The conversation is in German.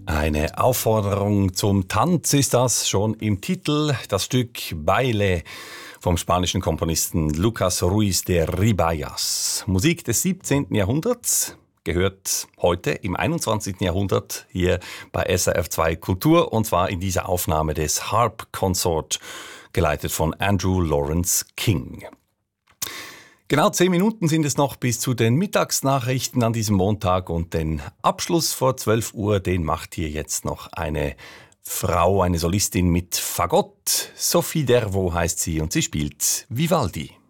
Eine Aufforderung zum Tanz ist das schon im Titel. Das Stück Baile vom spanischen Komponisten Lucas Ruiz de Ribayas. Musik des 17. Jahrhunderts, gehört heute im 21. Jahrhundert hier bei SRF2 Kultur, und zwar in dieser Aufnahme des Harp Consort, geleitet von Andrew Lawrence King. Genau 10 Minuten sind es noch bis zu den Mittagsnachrichten an diesem Montag, und den Abschluss vor 12 Uhr, den macht hier jetzt noch eine Frau, eine Solistin mit Fagott. Sophie Dervaux heißt sie, und sie spielt Vivaldi.